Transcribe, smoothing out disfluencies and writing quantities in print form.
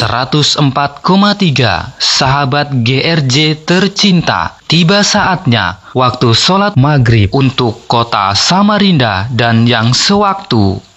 104,3 Sahabat GRJ tercinta, tiba saatnya waktu sholat maghrib untuk kota Samarinda dan yang sewaktu.